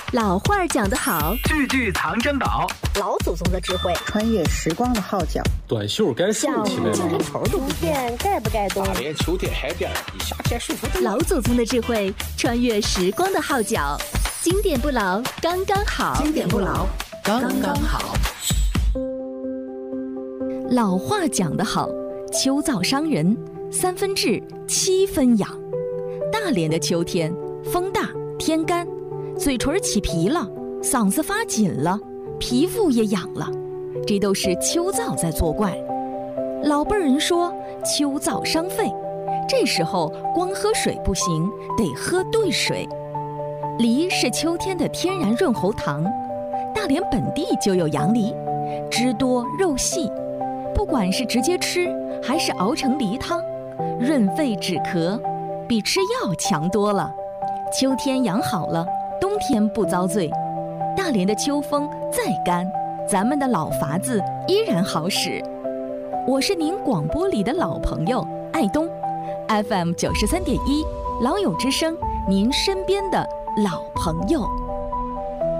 老话儿讲得好， 句句藏珍宝， 老祖宗的智慧， 穿越时光的号角， 短袖该竖起来了， 这头都不变，该不该动？ 大连秋天海边，比夏天舒服。 老祖宗的智慧，穿越时光的号角，经典不老，刚刚好。 经典不老，刚刚好。 老话讲得好，秋燥伤人，3分治7分养。大连的秋天，风大天干，嘴唇起皮了，嗓子发紧了，皮肤也痒了，这都是秋燥在作怪。老辈人说秋燥伤肺，这时候光喝水不行，得喝兑水。梨是秋天的天然润喉糖，大连本地就有洋梨，汁多肉细，不管是直接吃还是熬成梨汤，润肺止咳，比吃药强多了。秋天养好了，冬天不遭罪。大连的秋风再干，咱们的老法子依然好使。我是您广播里的老朋友爱东 FM 93.1老友之声，您身边的老朋友。